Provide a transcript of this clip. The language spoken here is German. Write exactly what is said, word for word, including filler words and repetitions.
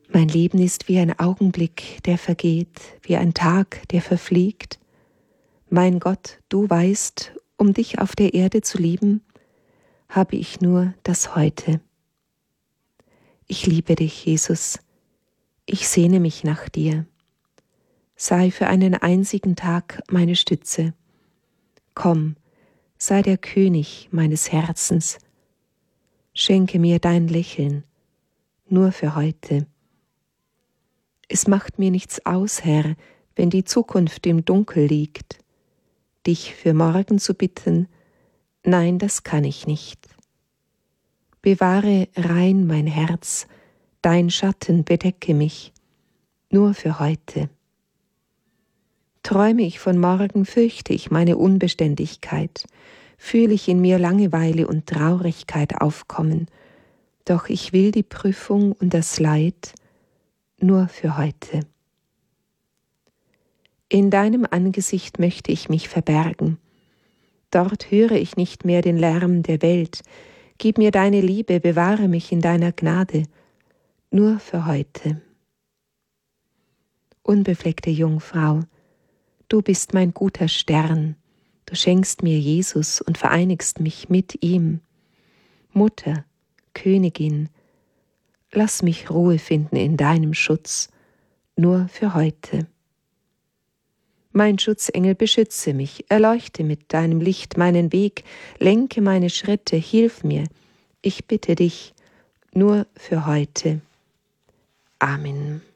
Mein Leben ist wie ein Augenblick, der vergeht, wie ein Tag, der verfliegt. Mein Gott, du weißt, um dich auf der Erde zu lieben, habe ich nur das Heute. Ich liebe dich, Jesus. Ich sehne mich nach dir. Sei für einen einzigen Tag meine Stütze. Komm, sei der König meines Herzens. Schenke mir dein Lächeln, nur für heute. Es macht mir nichts aus, Herr, wenn die Zukunft im Dunkel liegt. Dich für morgen zu bitten, nein, das kann ich nicht. Bewahre rein mein Herz, dein Schatten bedecke mich, nur für heute. Träume ich von morgen, fürchte ich meine Unbeständigkeit, fühle ich in mir Langeweile und Traurigkeit aufkommen, doch ich will die Prüfung und das Leid nur für heute. In deinem Angesicht möchte ich mich verbergen, dort höre ich nicht mehr den Lärm der Welt, gib mir deine Liebe, bewahre mich in deiner Gnade, nur für heute. Unbefleckte Jungfrau, du bist mein guter Stern, du schenkst mir Jesus und vereinigst mich mit ihm. Mutter, Königin, lass mich Ruhe finden in deinem Schutz, nur für heute. Mein Schutzengel, beschütze mich, erleuchte mit deinem Licht meinen Weg, lenke meine Schritte, hilf mir, ich bitte dich, nur für heute. Amen.